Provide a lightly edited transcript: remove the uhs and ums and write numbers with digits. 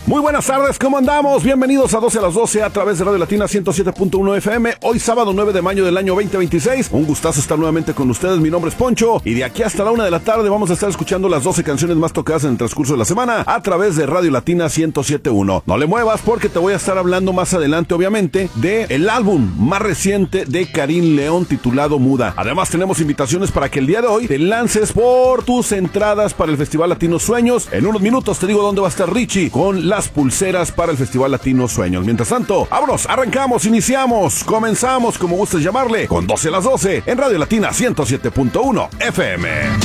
Muy buenas tardes, ¿cómo andamos? Bienvenidos a 12 a las 12 a través de Radio Latina 107.1 FM. Hoy sábado 9 de mayo del año 2026. Un gustazo estar nuevamente con ustedes. Mi nombre es Poncho y de aquí hasta la 1 de la tarde vamos a estar escuchando las 12 canciones más tocadas en el transcurso de la semana a través de Radio Latina 107.1. No le muevas porque te voy a estar hablando más adelante, obviamente, de el álbum más reciente de Karim León titulado Muda. Además tenemos invitaciones para que el día de hoy te lances por tus entradas para el Festival Latino Sueños. En unos minutos te digo dónde va a estar Richie con las pulseras para el Festival Latino Sueños. Mientras tanto, vámonos, arrancamos, iniciamos, comenzamos, como gustes llamarle, con 12 a las 12 en Radio Latina 107.1 FM.